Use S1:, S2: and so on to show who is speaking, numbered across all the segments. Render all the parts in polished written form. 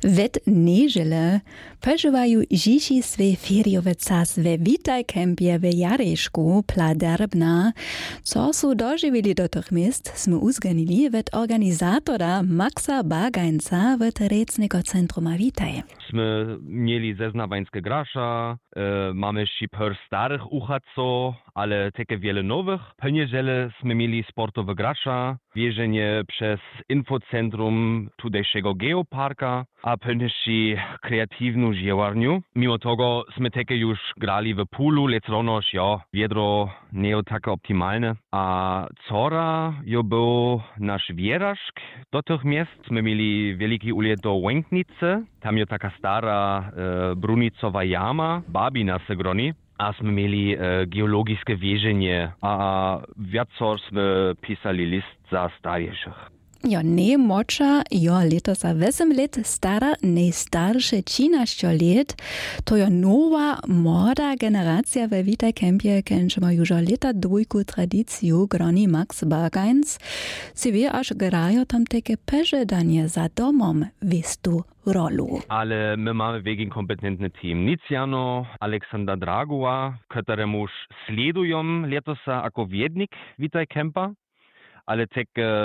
S1: Wet niežele prežívajú žiši své feriové czas we Witaj Kempie w Jarešku, Pladerbna. Co sú doživili do tych miest, sme uzganili wet organizátora Maxa Bagańca w Recnego Centruma Witaj.
S2: Sme mieli zeznawańskie grasza, mamy szipher starych uchadzów, ale takie wiele nowych. Poniedziele sme mieli sportowe grasza, wierzenie przez infocentrum tutejszego geoparka, a poniedzieli kreatywną zjewarniu. Mimo tego sme takie już grali w pulu, lecz ronoż, wiedro nie takie optimalne. A cora był nasz wieraszk do tych miast. Sme mieli wielki ulet do Łęknicy, tam jest taka stara brunicowa jama, babina se groni. A sme mieli geologické wierzenie a wiacor sme pisali list za starejszych.
S1: Jo, nie mocza, letos 8 let stara, najstarsze 13 let, to jo nowa, młoda generacja we Witaj Kempie, kenczy ma już leta dwójku tradyciju, groni Max Bagańc. Si wie, aż grają tam takie peżedanie za domom, wistu rolu.
S2: Ale my mamy wegen kompetentny team. Nicjano Aleksandra Dragua, któremuż sledują letosa jako wiednik Witaj Kempa. Ale tak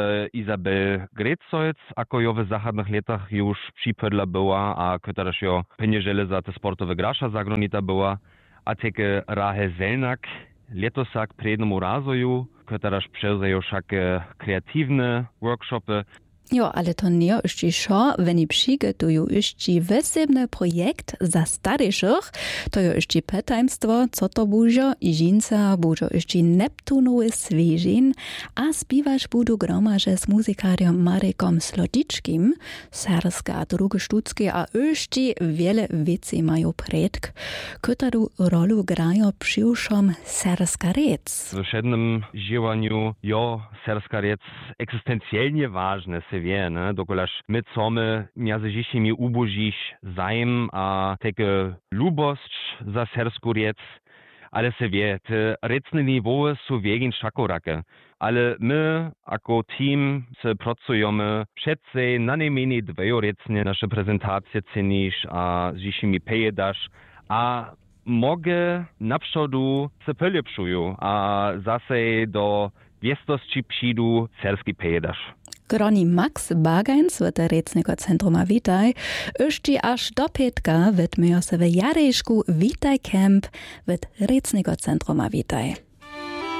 S2: Izabel Grecojc, ako jo w zachodnych latach już przypodla była, a któraż jo peniężele za te sportowe grasza zagronita była, a tak Rahel Zelnak, letosak prednemu razoju, któraż przełzają wszakie kreatywne workshopy.
S1: Jo, ale to nie jeszcze szo, wenn i przygotują jeszcze wesebny projekt za starszych, to jo jeszcze pytaństwo, co to budzio, i żinca budzio jeszcze Neptunowy Swieżin, a śpiewać budu gromarze z muzykarią Marekom Slodiczkim, serskie a drugie sztuckie, a jeszcze wiele wieci mają predk, którą rolu grają przyuszom serska rec.
S2: W przednim życiu, serska rec egzystencjalnie ważne wie, ne? Dokolaż my chcemy między życiem ubożyć zajem a takie lubość za sersku rec, ale se wie, te recne niveały są wiegin szakorake. Ale my, jako team, se pracujemy przedcej na najmniej 2 recne nasze prezentacje cenisz, a z życiem pejedasz, a mogę na przodu se polepszują, a zase do wiestości przyjdu serski pejedasz.
S1: Groni Max Bagańc w Recnego Centruma Witaj, jeszcze aż do piątka widmieją się w Jarešku Witaj Camp w Recnego Centruma Witaj.